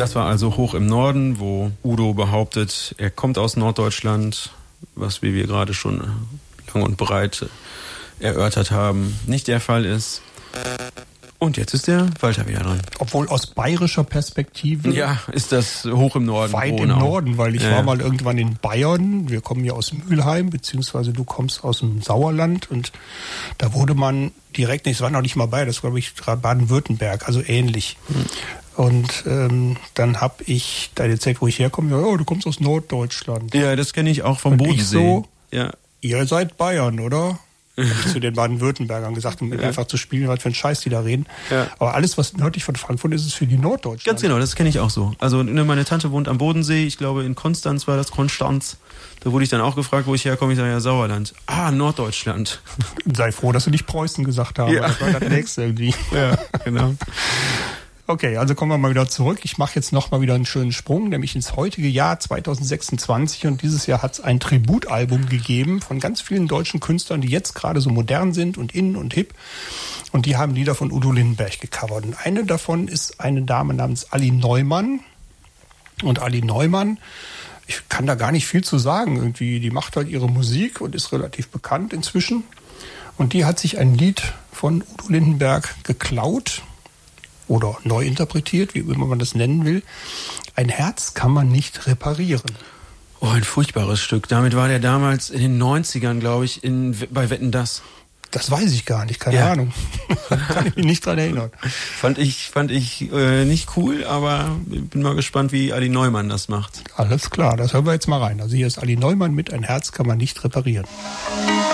Das war also hoch im Norden, wo Udo behauptet, er kommt aus Norddeutschland, was wie wir gerade schon lang und breit erörtert haben, nicht der Fall ist. Und jetzt ist der Walter wieder dran. Obwohl aus bayerischer Perspektive... Ja, ist das hoch im Norden. Weit im Norden, weil ich war mal irgendwann in Bayern. Wir kommen ja aus Mülheim, beziehungsweise du kommst aus dem Sauerland. Und da wurde man direkt, das war noch nicht mal Bayern, das war, glaube ich, Baden-Württemberg, also ähnlich. Und dann habe ich da erzählt, wo ich herkomme, ja, du kommst aus Norddeutschland. Ja, das kenne ich auch vom Bodensee. Ich so, ja. Ihr seid Bayern, oder? Habe ich zu den Baden-Württembergern gesagt, um einfach zu spielen, was für ein Scheiß die da reden. Ja. Aber alles, was nördlich von Frankfurt ist, ist für die Norddeutschland. Ganz genau, das kenne ich auch so. Also meine Tante wohnt am Bodensee, ich glaube in Konstanz war das, Konstanz. Da wurde ich dann auch gefragt, wo ich herkomme. Ich sage, ja, Sauerland. Ah, Norddeutschland. Sei froh, dass du nicht Preußen gesagt hast. Ja. Das war das nächste irgendwie. Ja, genau. Okay, also kommen wir mal wieder zurück. Ich mache jetzt nochmal wieder einen schönen Sprung, nämlich ins heutige Jahr 2026. Und dieses Jahr hat es ein Tributalbum gegeben von ganz vielen deutschen Künstlern, die jetzt gerade so modern sind und in und hip. Und die haben Lieder von Udo Lindenberg gecovert. Und eine davon ist eine Dame namens Ali Neumann. Und Ali Neumann, ich kann da gar nicht viel zu sagen. Irgendwie, die macht halt ihre Musik und ist relativ bekannt inzwischen. Und die hat sich ein Lied von Udo Lindenberg geklaut oder neu interpretiert, wie immer man das nennen will. Ein Herz kann man nicht reparieren. Oh, ein furchtbares Stück. Damit war der damals in den 90ern, glaube ich, bei Wetten, dass. Das weiß ich gar nicht, keine Ahnung. Kann ich mich nicht dran erinnern. Fand ich nicht cool, aber bin mal gespannt, wie Ali Neumann das macht. Alles klar, das hören wir jetzt mal rein. Also hier ist Ali Neumann mit Ein Herz kann man nicht reparieren.